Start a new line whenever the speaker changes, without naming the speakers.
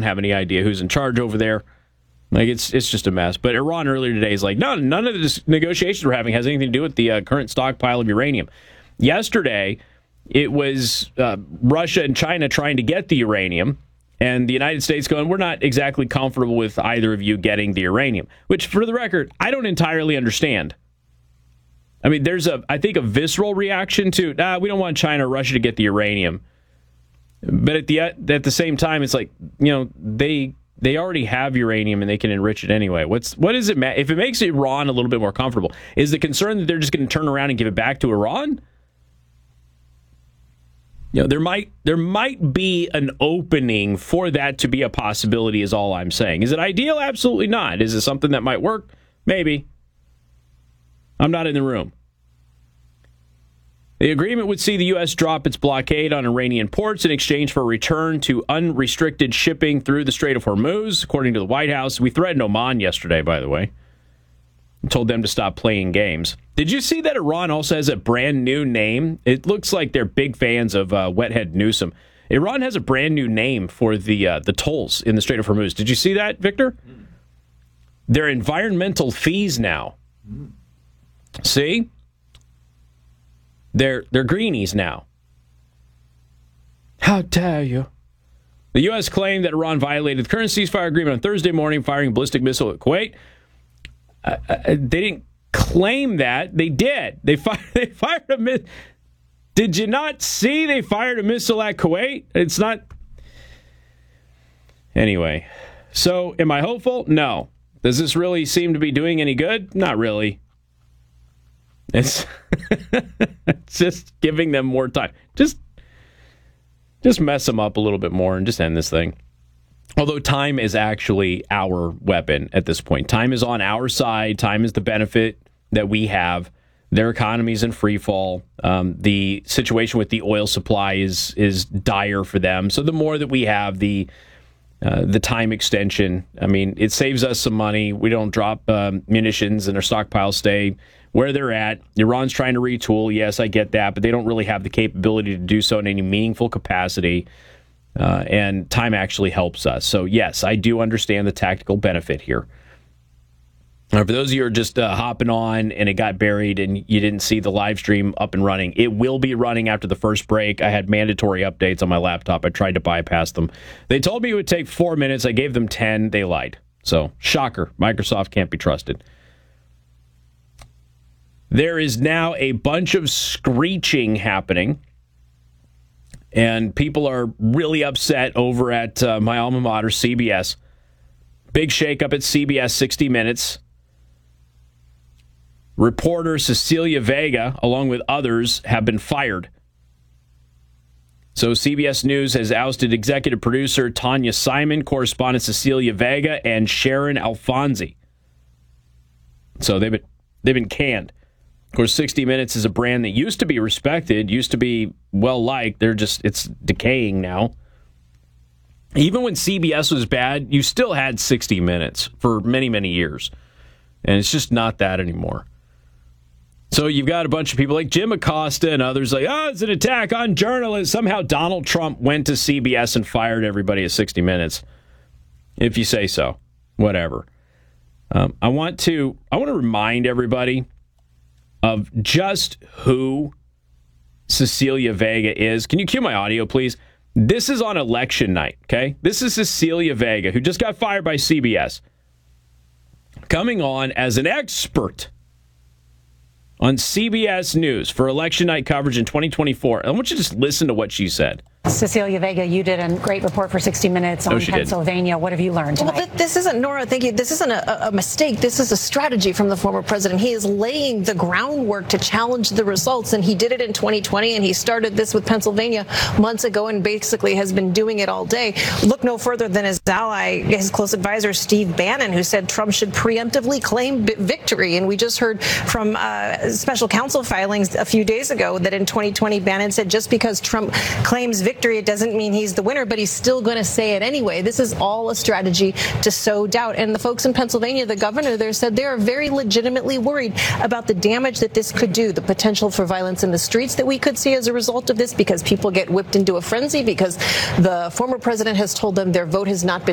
have any idea who's in charge over there. Like, it's just a mess. But Iran earlier today is like, no, none of the negotiations we're having has anything to do with the current stockpile of uranium. Yesterday, it was Russia and China trying to get the uranium, and the United States going, we're not exactly comfortable with either of you getting the uranium, which, for the record, I don't entirely understand. I mean, there's I think a visceral reaction to, we don't want China or Russia to get the uranium. But at the same time, it's like, they already have uranium and they can enrich it anyway. What does it matter? If it makes Iran a little bit more comfortable, is the concern that they're just going to turn around and give it back to Iran? There might be an opening for that to be a possibility, is all I'm saying. Is it ideal? Absolutely not. Is it something that might work? Maybe. I'm not in the room. The agreement would see the U.S. drop its blockade on Iranian ports in exchange for a return to unrestricted shipping through the Strait of Hormuz, according to the White House. We threatened Oman yesterday, by the way, and told them to stop playing games. Did you see that Iran also has a brand new name? It looks like they're big fans of Wethead Newsom. Iran has a brand new name for the tolls in the Strait of Hormuz. Did you see that, Victor? They're environmental fees now. See? They're greenies now. How dare you? The U.S. claimed that Iran violated the current ceasefire agreement on Thursday morning, firing a ballistic missile at Kuwait. They didn't claim that. They did. They fired a missile. Did you not see they fired a missile at Kuwait? It's not. Anyway, so am I hopeful? No. Does this really seem to be doing any good? Not really. It's just giving them more time. Just mess them up a little bit more and just end this thing. Although time is actually our weapon at this point. Time is on our side. Time is the benefit that we have. Their economy's in free fall. The situation with the oil supply is dire for them. So the more that we have, the time extension, I mean, it saves us some money. We don't drop munitions and our stockpiles stay where they're at. Iran's trying to retool. Yes, I get that, but they don't really have the capability to do so in any meaningful capacity. And time actually helps us. So, yes, I do understand the tactical benefit here. For those of you who are just hopping on and it got buried and you didn't see the live stream up and running, it will be running after the first break. I had mandatory updates on my laptop. I tried to bypass them. They told me it would take 4 minutes. I gave them 10. They lied. So, shocker. Microsoft can't be trusted. There is now a bunch of screeching happening. And people are really upset over at my alma mater, CBS. Big shakeup at CBS 60 Minutes. Reporter Cecilia Vega, along with others, have been fired. So CBS News has ousted executive producer Tanya Simon, correspondent Cecilia Vega, and Sharon Alfonsi. So they've been canned. Of course, 60 Minutes is a brand that used to be respected, used to be well-liked. It's decaying now. Even when CBS was bad, you still had 60 Minutes for many, many years. And it's just not that anymore. So you've got a bunch of people like Jim Acosta and others like, it's an attack on journalists. Somehow Donald Trump went to CBS and fired everybody at 60 Minutes. If you say so. Whatever. I want to remind everybody of just who Cecilia Vega is. Can you cue my audio, please? This is on election night, okay? This is Cecilia Vega, who just got fired by CBS, coming on as an expert on CBS News for election night coverage in 2024. I want you to just listen to what she said.
Cecilia Vega, you did a great report for 60 Minutes on Pennsylvania. What have you learned tonight?
Well, this isn't, Nora, thank you. This isn't a mistake. This is a strategy from the former president. He is laying the groundwork to challenge the results, and he did it in 2020, and he started this with Pennsylvania months ago and basically has been doing it all day. Look no further than his ally, his close advisor, Steve Bannon, who said Trump should preemptively claim victory. And we just heard from special counsel filings a few days ago that in 2020, Bannon said just because Trump claims victory, it doesn't mean he's the winner, but he's still going to say it anyway. This is all a strategy to sow doubt. And the folks in Pennsylvania, the governor there said they are very legitimately worried about the damage that this could do, the potential for violence in the streets that we could see as a result of this, because people get whipped into a frenzy because the former president has told them their vote has not been